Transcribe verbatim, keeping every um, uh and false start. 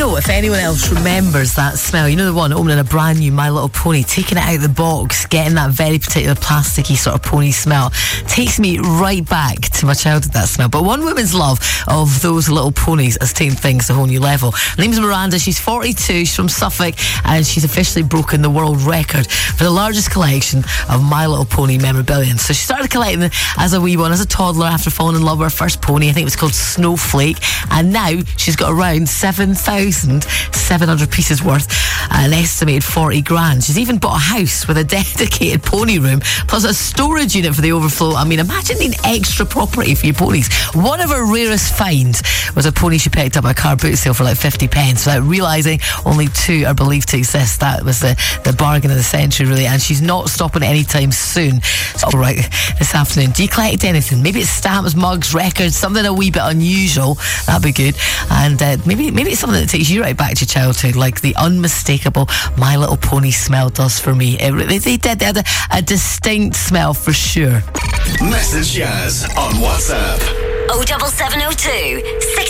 know if anyone else remembers that smell. You know the one opening a brand new My Little Pony, taking it out of the box, getting that very particular plasticky sort of pony smell. Takes me right back to my childhood, that smell. But one woman's love of those little ponies has taken things to a whole new level. Her name's Miranda. She's forty-two. She's from Suffolk, and she's officially broken the world record for the largest collection of My Little Pony memorabilia. So she started collecting them as a wee one, as a toddler, after falling in love with her first pony. I think it was called Snowflake, and now she's got around seven thousand seven hundred pieces worth, an estimated forty grand. She's even bought a house with a dedicated pony room, plus a storage unit for the overflow. I mean, imagine needing extra property for your ponies. One of her rarest finds was a pony she picked up at a car boot sale for like fifty pence, without realising only two are believed to exist. That was the, the bargain of the century, really, and she's not stopping anytime soon. So, all right, this afternoon, do you collect anything? Maybe it's stamps, mugs, records, something a wee bit unusual. That'd be good. And uh, maybe maybe it's something that takes you right back to childhood, like the unmistakable My Little Pony smell does for me. It, they, they did. They had a, a distinct smell for sure. Message Jazz on WhatsApp. oh seven seven oh two, six